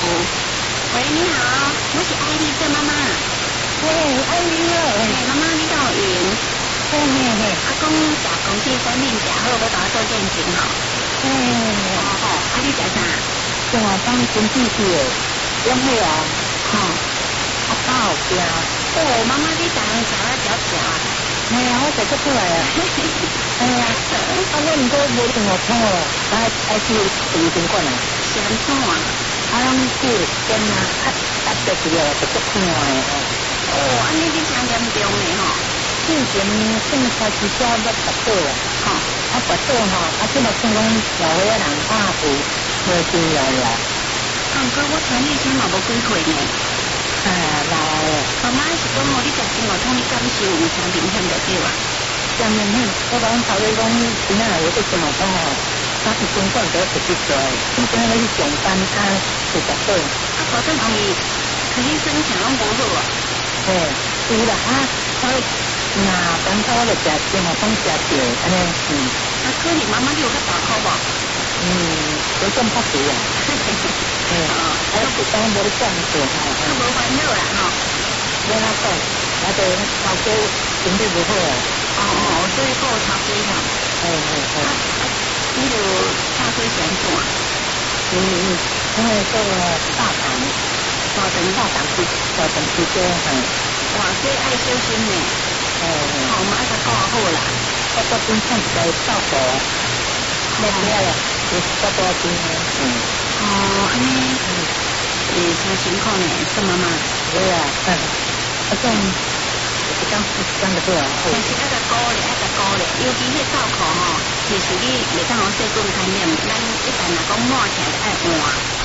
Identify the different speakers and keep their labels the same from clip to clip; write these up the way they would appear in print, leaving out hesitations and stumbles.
Speaker 1: 喂，你好，我是艾丽的妈妈。
Speaker 2: 嘿，艾丽哦，
Speaker 1: 妈妈你到赢。
Speaker 2: 嘿嘿嘿，
Speaker 1: 阿公食公司产品食好，要甲我做见证吼。
Speaker 2: 嘿，
Speaker 1: 好，你食啥？
Speaker 2: 正话当真弟弟诶，养迄啊，
Speaker 1: 吼，
Speaker 2: 阿爸有惊。
Speaker 1: 妈妈你昨昏食了条条啊？
Speaker 2: 嘿啊，我食出来啊。嘿啊，我毋过无正话痛哦，爱去医生馆啊。
Speaker 1: 是安怎啊？
Speaker 2: 拢去跟啊，着一个就足痛诶。
Speaker 1: 安尼你真严重诶吼。
Speaker 2: 之前算开始车要拔倒啊，拔倒吼，即嘛算讲老岁仔人怕有无治疗了。
Speaker 1: 毋过我听你声嘛无几岁呢。
Speaker 2: 老诶。
Speaker 1: 妈妈是讲你食生活通你感受有啥明显就对啊？
Speaker 2: 啥明显？我讲头先讲，今仔日去生活通吼，医生馆都直接做诶，你今仔日去上班就拔倒。
Speaker 1: 反正是医生听拢无好啊。
Speaker 2: 嘿，有啦那当初我就食生活通食着，安尼
Speaker 1: 可能妈妈你有较大口无？
Speaker 2: 有种拍皮啊。还有当无咧讲做吼。
Speaker 1: 无烦恼啦吼。
Speaker 2: 要哪讲？就头家身体不好啊。
Speaker 1: 所以顾头家吼。你就头家是安怎？
Speaker 2: 因为做大肠皮多
Speaker 1: 哇，所以爱小心呢。嘛爱甲顾好啦。
Speaker 2: 我本身在照顾，那了，就是照顾病人。
Speaker 1: 安尼，啥情况呢？孙妈妈。
Speaker 2: 对啊，种一讲就好啊。
Speaker 1: 但是爱甲顾咧，尤其迄照顾吼，就是你袂当细菌感染，咱一旦若讲满起来爱换。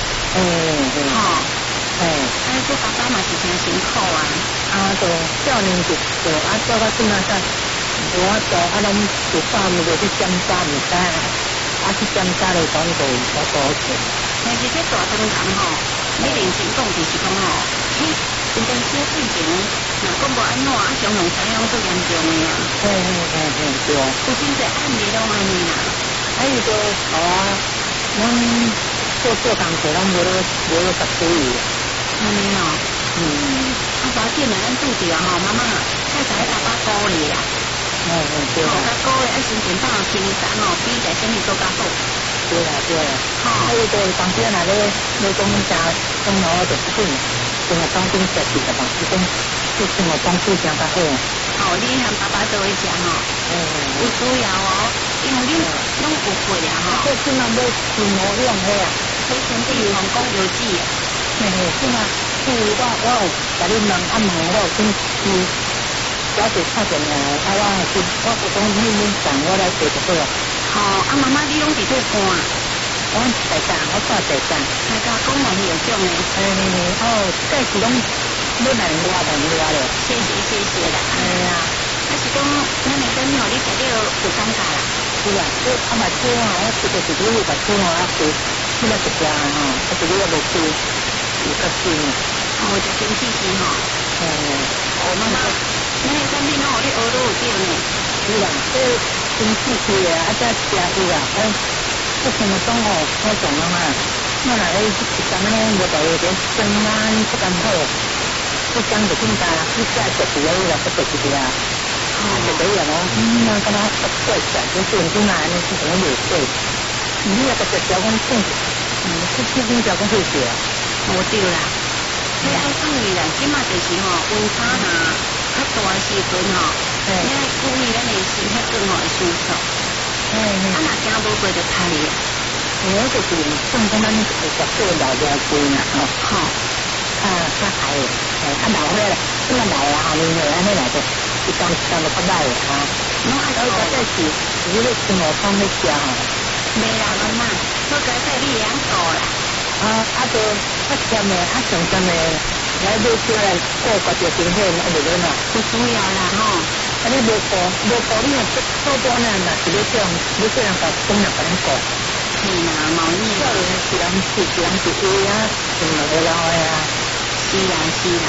Speaker 1: 这爸爸嘛是真辛苦啊。
Speaker 2: 就少年就做到今仔日，无法做，拢就早就去检查，毋知去检查就讲就我多钱。
Speaker 1: 但是这大肠癌吼，你认真讲就是讲吼，真正小事情，若讲无安怎，常常知影最严重的啊。
Speaker 2: 对。
Speaker 1: 有真侪案例拢安尼啦。
Speaker 2: 伊就咱做工课，咱无咧甲注意。
Speaker 1: 安尼哦。无要紧啦，咱拄着吼，妈妈，太早爸爸鼓励啦。
Speaker 2: 对。
Speaker 1: 甲鼓励，心情放轻松哦，比在啥物做较好。
Speaker 2: 对啦。伊就当时若咧讲啥，讲我就不准，生活当中食是个嘛，是讲做生活当中啥较好。
Speaker 1: 你和爸爸都会食吼。有需要哦，因为你拢有会啊吼。
Speaker 2: 即嘛要自我用的啊，
Speaker 1: 非常之成功有志啊。
Speaker 2: 即嘛。我有甲你问，问我有先小姐拍电话，我有讲你讲我来做就好了。
Speaker 1: 妈妈你拢伫做干？
Speaker 2: 我在干，我做在干。
Speaker 1: 大家讲完有种的。
Speaker 2: 这是拢要难我了。
Speaker 1: 谢啦。是讲，咱的跟吼，你食了有感觉啦。
Speaker 2: 是啦，嘛煮我吃就是你有甲煮吃了一家就是你无吃，有较甜。
Speaker 1: 就真刺激吼。妈妈，咱的产品拢互你学都有对呢。
Speaker 2: 是啦，真刺激的，再食有啦。这什么种我种妈妈，我若咧咱们无在咧生啊，不敢好，不讲就更加，你再食几个啦，不食几个啊。就可以了咯。那干嘛怪怪？就是你进来那是怎么有对？你那个小公司，是小公司写。
Speaker 1: 无对啦。你爱注意啦，即马就是吼温差呐，较大时阵吼，你爱注意咱的身体更好的舒适。若惊无过就太啊。
Speaker 2: 我就是正常咱做老了贵啦，较海的，老岁了，这个老啊，后面的安尼来着，一张就不赖啊。侬按照在是，你咧生活方面食吼。
Speaker 1: 袂啦，妈妈，我该带你养狗啦。
Speaker 2: 就咸的，上咸的，来买出来过个身体，袂了嘛。
Speaker 1: 不需要啦吼。
Speaker 2: 你无顾你若做多呢，若是要这样甲讲人甲你顾。
Speaker 1: 是啦，毛衣。
Speaker 2: 少年是人是啊，是老的啊。
Speaker 1: 是啦。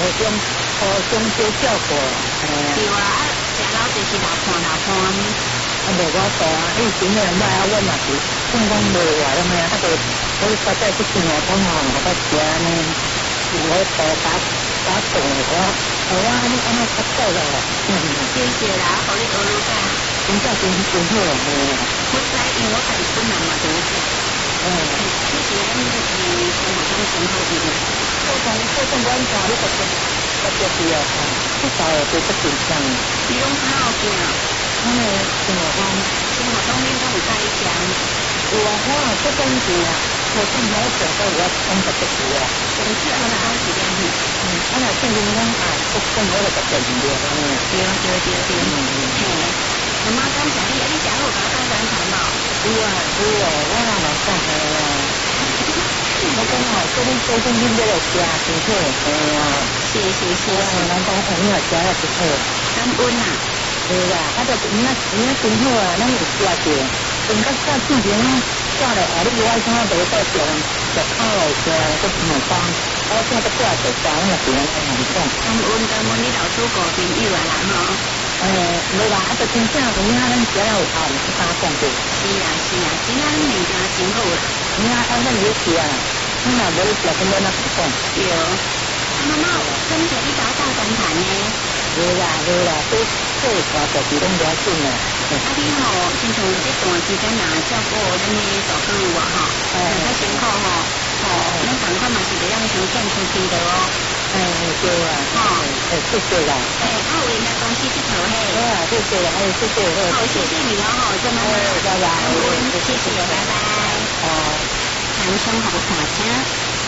Speaker 2: 互相照顾。
Speaker 1: 对啊，食老就是老伴。
Speaker 2: 无我做啊，伊前个人买啊，我嘛是算讲无话了嘛，啊，就我实在去听我讲吼，我甲食呢，我打动我安尼较够了。
Speaker 1: 谢谢啦，互你学愈加。
Speaker 2: 真正真好啊！
Speaker 1: 我知，因为我家己本人嘛就是。其实咱生活中生活一点。
Speaker 2: 我阮家你就是啊，至少有这个现象。
Speaker 1: 你拢较好惊？
Speaker 2: 生活中
Speaker 1: 你拢有在意食？
Speaker 2: 有啊，我这阵子啊，我现在做到我30个月啊。
Speaker 1: 总之安那是这样子。
Speaker 2: 安那现在讲啊，我我就特别唔对安尼。
Speaker 1: 对。嘿，妈妈刚讲你食好，甲我当三餐嘛。
Speaker 2: 有啊，我那嘛讲嘿啊。我讲吼，这恁恁这个食真好，嘿啊。
Speaker 1: 是。
Speaker 2: 咱讲你若食了不好。
Speaker 1: 感恩啊。
Speaker 2: 对啦，啊，就是真好啊，咱有食着。从较早之前早咧，你我怎啊袂再食烤的食，搁什么饭，我现在过来就食，我是安尼讲。
Speaker 1: 感恩你老祖国朋友啊啦吼。
Speaker 2: 无啦，啊，就真正有影咱食了有效，毋是啥讲过。
Speaker 1: 是啊，真正物件真好啦。
Speaker 2: 影咱有食啊，你若无食，根本哪是讲。
Speaker 1: 对。妈妈，感谢你甲我当三餐呢。
Speaker 2: 对啦，这大就是拢了紧啦。
Speaker 1: 你吼，亲像这段时间若照顾咱的大哥有啊吼，较辛苦吼，咱同款嘛是袂当伤见出去的哦。
Speaker 2: 对啊。谢谢啦。
Speaker 1: 有人来公司佚佗嘿。
Speaker 2: 谢谢啦，谢谢。
Speaker 1: 好，谢谢你哦，这么好。
Speaker 2: 拜拜。
Speaker 1: 谢谢，拜拜。长生好大家。